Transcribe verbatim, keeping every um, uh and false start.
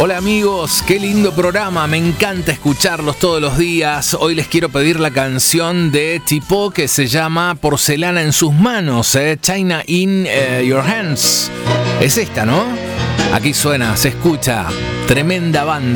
Hola amigos, qué lindo programa, me encanta escucharlos todos los días. Hoy les quiero pedir la canción de Tipo que se llama Porcelana en sus manos, eh? China in uh, your hands. Es esta, ¿no? Aquí suena, se escucha, tremenda banda.